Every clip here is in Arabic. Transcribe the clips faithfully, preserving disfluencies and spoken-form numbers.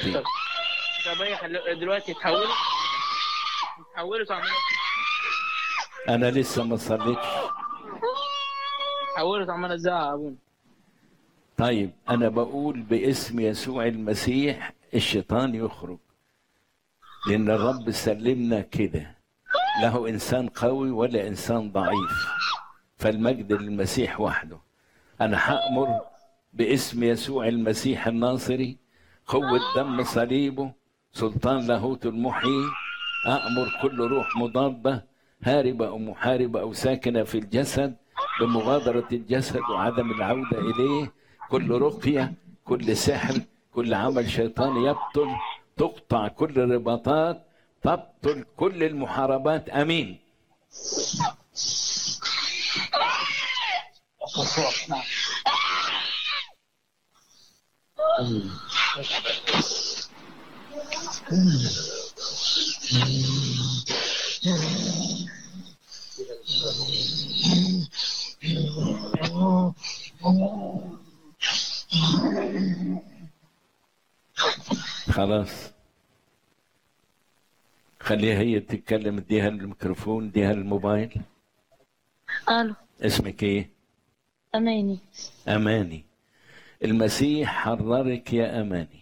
دلوقتي؟ طب هي خلو- دلوقتي تحولوا تحولوا تعملوا انا لسه ما صليتش. تحولوا تعملوا ازاي يا ابونا؟ طيب انا بقول باسم يسوع المسيح الشيطان يخرج، لان الرب سلمنا كده، له انسان قوي ولا انسان ضعيف، فالمجد للمسيح وحده. انا هأمر باسم يسوع المسيح الناصري، قوة دم صليبه، سلطان لاهوت المحيي، أأمر كل روح مضادة هاربة أو محاربة أو ساكنة في الجسد بمغادرة الجسد وعدم العودة إليه. كل رقية، كل سحر، كل عمل شيطاني يبطل، تقطع كل الرباطات، تبطل كل المحاربات. أمين. خلاص، خليها هي تتكلم، اديها الميكروفون، اديها الموبايل. الو. اسمك ايه؟ اماني. اماني. المسيح حررك يا اماني.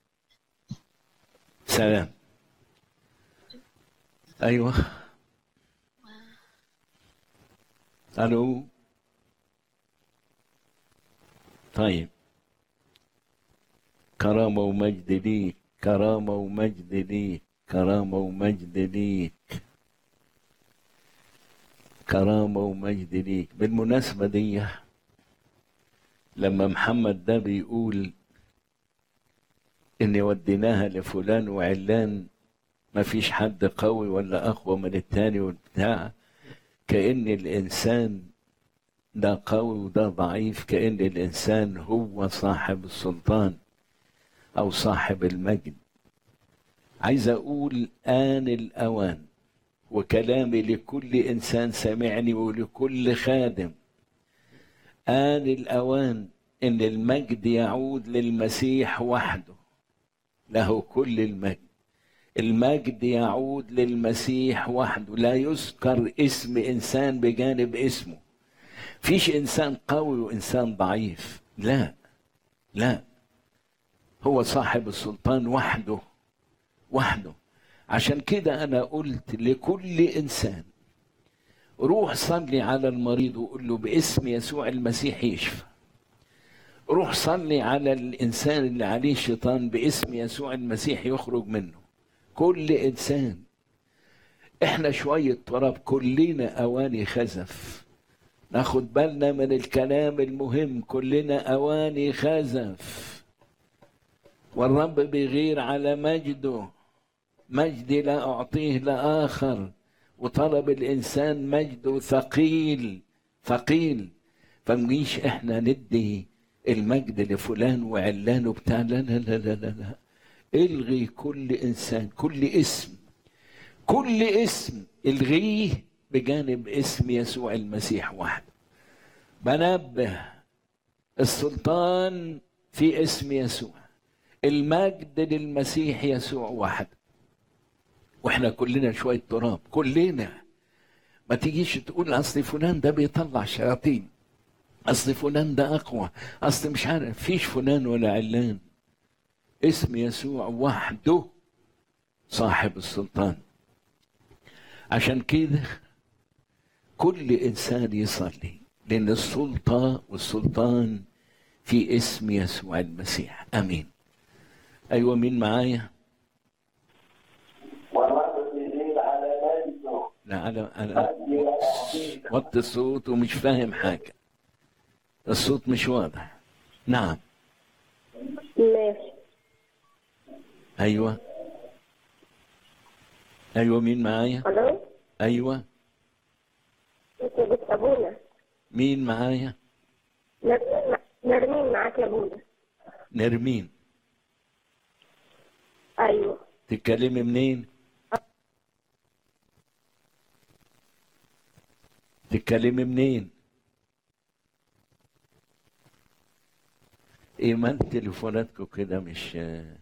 سلام. ايوه. الو. طيب، كرامة ومجد ليك، كرامة ومجد ليك، كرامة ومجد ليك، كرامة ومجد ليك. بالمناسبة دي، لما محمد ده بيقول إن وديناها لفلان وعلان، ما فيش حد قوي ولا أقوى من التاني والبتاع، كأن الإنسان ده قوي وده ضعيف، كأن الإنسان هو صاحب السلطان أو صاحب المجد. عايز أقول آن الأوان، وكلامي لكل إنسان سمعني ولكل خادم، آن الأوان إن المجد يعود للمسيح وحده، له كل المجد. المجد يعود للمسيح وحده، لا يذكر اسم إنسان بجانب اسمه. فيش إنسان قوي وإنسان ضعيف، لا لا، هو صاحب السلطان وحده وحده. عشان كده أنا قلت لكل إنسان، روح صلي على المريض وقول له باسم يسوع المسيح يشفى. روح صلي على الإنسان اللي عليه شيطان، باسم يسوع المسيح يخرج منه. كل إنسان، إحنا شوية تراب، كلنا أواني خزف. ناخد بالنا من الكلام المهم، كلنا أواني خزف، والرب بيغير على مجده. مجدي لا أعطيه لآخر، وطلب الإنسان مجده ثقيل ثقيل. فمنيش إحنا ندي المجد لفلان وعلان وبتاع، لا لا لا لا لا, لا. الغي كل إنسان، كل اسم، كل اسم الغيه بجانب اسم يسوع المسيح وحده. بنبه، السلطان في اسم يسوع، المجد للمسيح يسوع وحده. واحنا كلنا شوية تراب، كلنا. ما تيجيش تقول اصل فلان ده بيطلع شياطين، اصل فلان ده اقوى، اصل مش عارف. فيش فلان ولا علان، اسم يسوع وحده صاحب السلطان. عشان كده كل انسان يصلي، لان السلطة والسلطان في اسم يسوع المسيح. امين. ايوه، مين معايا؟ لا، على انا وطي الصوت ومش فاهم حاجه، الصوت مش واضح. نعم. ماشي. ايوه ايوه، مين معايا؟ الو. ايوه، انت بنت ابونا؟ مين معايا؟ نرمين نرمين معاك يا ابونا. نرمين. ايوه. تتكلمي منين؟ تتكلمي منين؟ ايه، ما تليفوناتكم كده مش